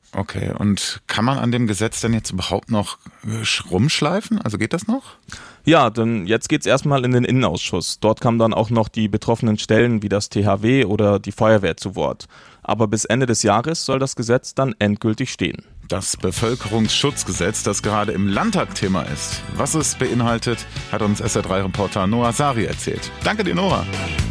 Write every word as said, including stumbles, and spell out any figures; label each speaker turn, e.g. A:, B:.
A: Okay, und kann man an dem Gesetz denn jetzt überhaupt noch rumschleifen? Also geht das noch?
B: Ja, denn jetzt geht's erstmal in den Innenausschuss. Dort kamen dann auch noch die betroffenen Stellen wie das T H W oder die Feuerwehr zu Wort. Aber bis Ende des Jahres soll das Gesetz dann endgültig stehen.
A: Das Bevölkerungsschutzgesetz, das gerade im Landtag Thema ist. Was es beinhaltet, hat uns S R drei Reporter Noah Sari erzählt. Danke dir, Noah.